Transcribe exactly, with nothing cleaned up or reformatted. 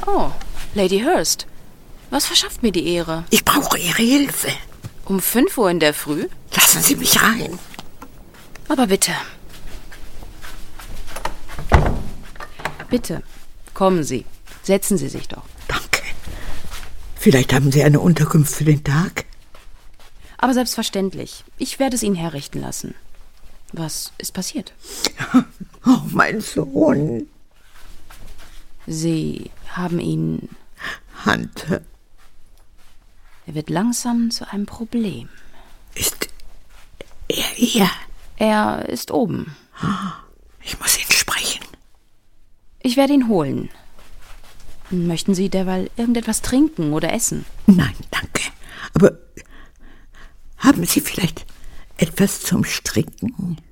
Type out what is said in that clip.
Oh, Lady Hurst. Was verschafft mir die Ehre? Ich brauche Ihre Hilfe. Um fünf Uhr in der Früh? Lassen Sie mich rein. Aber bitte. Bitte, kommen Sie. Setzen Sie sich doch. Danke. Vielleicht haben Sie eine Unterkunft für den Tag? Aber selbstverständlich. Ich werde es Ihnen herrichten lassen. Was ist passiert? Oh, mein Sohn. Sie haben ihn... Hunter. Er wird langsam zu einem Problem. Ist er hier? Er ist oben. Ich muss ihn sprechen. Ich werde ihn holen. Möchten Sie derweil irgendetwas trinken oder essen? Nein, danke. Aber haben Sie vielleicht etwas zum Stricken?